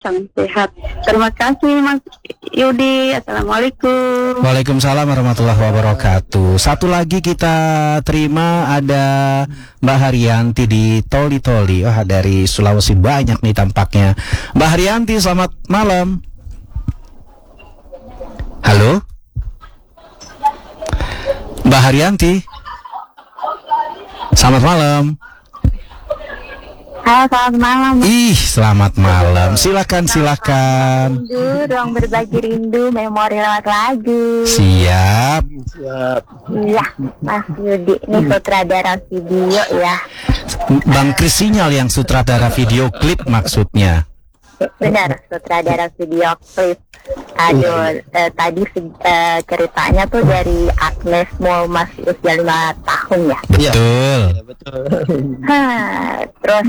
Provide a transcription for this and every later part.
salam sehat. Terima kasih Mas Yudi. Assalamualaikum. Waalaikumsalam warahmatullahi wabarakatuh. Satu lagi kita terima ada Mbak Haryanti di Toli-Toli. Wah, dari Sulawesi banyak nih tampaknya. Mbak Haryanti, selamat malam. Halo? Mbak Haryanti. Selamat malam. Halo, selamat malam. Selamat malam. Silakan. Rindu, ruang berbagi rindu, memori lewat lagu. Siap. Iya, Mas Yudi, ini sutradara video ya. Bang Kris Sinyal yang sutradara video klip maksudnya. Benar, sutradara video klip. Aduh, tadi ceritanya tuh dari Agnes mau masih usia 5 tahun ya. Betul. Terus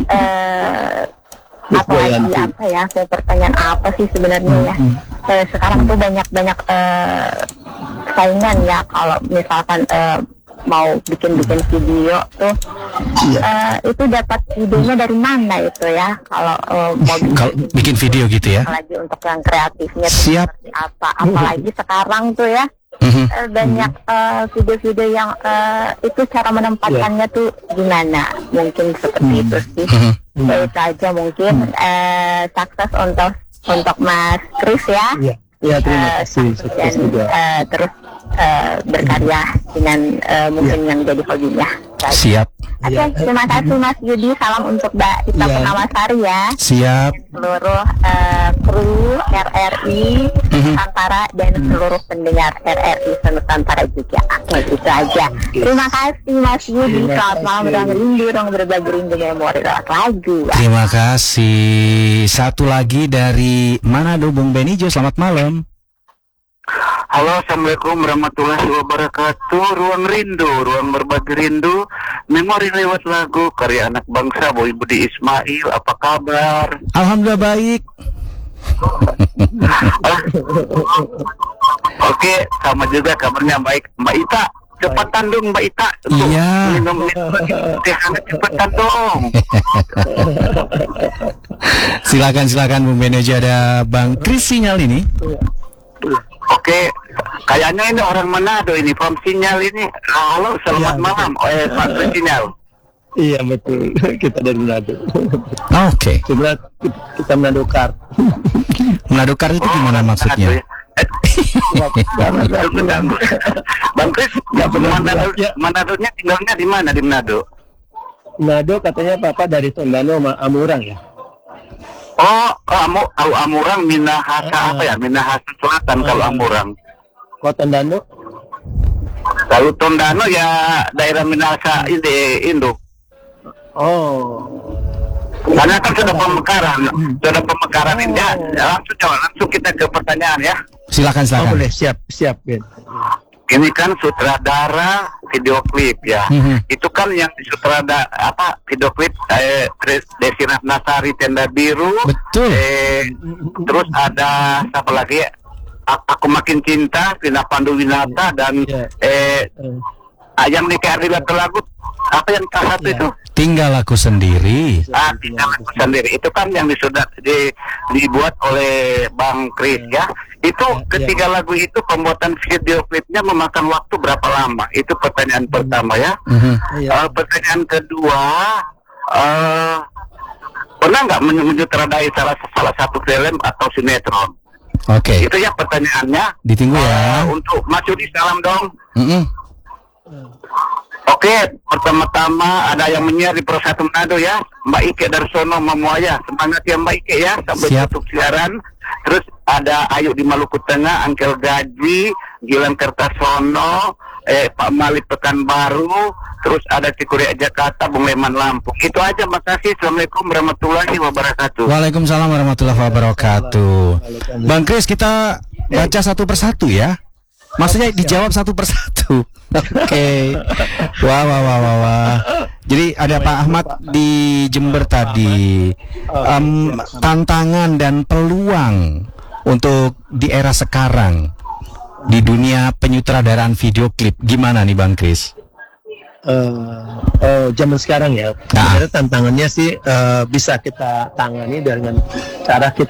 apa ya? Saya pertanyaan apa sih sebenarnya ya? Sekarang tuh banyak saingan ya kalau misalkan mau bikin video tuh itu dapat idenya dari mana itu ya kalau mau bikin video gitu ya, apalagi untuk yang kreatifnya tuh siap seperti apa, apalagi sekarang tuh ya banyak video-video yang itu cara menempatkannya tuh gimana, mungkin seperti itu sih. Itu aja mungkin sukses untuk Mas Kris ya. Ya, terima kasih. Dan terus berkarya dengan mungkin yang jadi hobinya. Siap. Oke, terima kasih Mas Yudi. Salam untuk Mbak Ita Purnawasari ya. Siap. Dan seluruh kru RRI Nusantara dan seluruh pendengar RRI Nusantara juga. Oke, itu aja. Terima kasih Mas Yudi. Selamat malam, ruang rindu, ruang berbagi rindu, memori lewat lagu. Terima kasih. Satu lagi dari Manado, Bung Benijo. Selamat malam. Halo, assalamualaikum warahmatullahi wabarakatuh. Ruang rindu, ruang berbagi rindu, memori lewat lagu, karya anak bangsa Boy Budi Ismail. Apa kabar? Alhamdulillah baik. Oke, sama juga kabarnya baik. Mbak Ita, cepatan dong Mbak Ita. Iya. Minum teh hangat, cepatan dong. Silakan Bung Benijo. Ada Bang Kris Sinyal ini. Oke, kayaknya ini orang Manado ini, From Sinyal ini. Halo, selamat malam, Pak Kris Sinyal. Iya betul, kita dari Manado. Oke. Sebelah kita Manado Kar. Manado Kar itu gimana maksudnya? Bang Kris, Manado-nya tinggalnya di mana di Manado? Manado katanya Papa dari Tondano sama Amurang ya. Oh, Amurang Minahasa apa ya? Minahasa Selatan kalau Amurang. Kok Tondano? Kalau Tondano ya daerah Minahasa Induk. Oh. Karena kan sudah pemekaran ini ya. Langsung kita ke pertanyaan ya. Silakan. Oh, boleh, siap Ben. Ini kan sutradara video klip ya. Itu kan yang sutradara video klip Desi Ratnasari Tenda Biru. Betul. Terus ada siapa lagi? Aku Makin Cinta, Vina Panduwinata dan Ayam Nikah Ardila Telagut. Apa yang satu itu? Tinggal Aku Sendiri. Tinggal Aku Sendiri. Itu kan yang dibuat oleh Bang Kris ya. Itu ketiga lagu itu pembuatan video klipnya memakan waktu berapa lama? Itu pertanyaan pertama ya. Pertanyaan kedua, pernah nggak menyutradarai salah satu film atau sinetron? Oke. Itu ya pertanyaannya. Ditunggu ya. Untuk Mas Yudi, salam dong. Oke, pertama-tama ada yang menyiar di Pro 1 Manado ya, Mbak Ike Darsono Mamuaya. Semangat ya Mbak Ike ya, sampai tutup siaran. Terus ada Ayu di Maluku Tengah, Angkel Gaji, Gilang Kertasono, Pak Malik Pekanbaru, terus ada Cikuria Jakarta, Bung Leman Lampung. Itu aja, makasih. Assalamualaikum warahmatullahi wabarakatuh. Waalaikumsalam warahmatullahi wabarakatuh. Bang Kris, kita baca satu persatu ya. Maksudnya dijawab satu persatu. Oke. Wah. Jadi ada Pak Ahmad di Jember tadi. Tantangan dan peluang untuk di era sekarang di dunia penyutradaraan video klip gimana nih Bang Kris? Zaman sekarang ya. Sebenarnya tantangannya sih bisa kita tangani dengan cara kita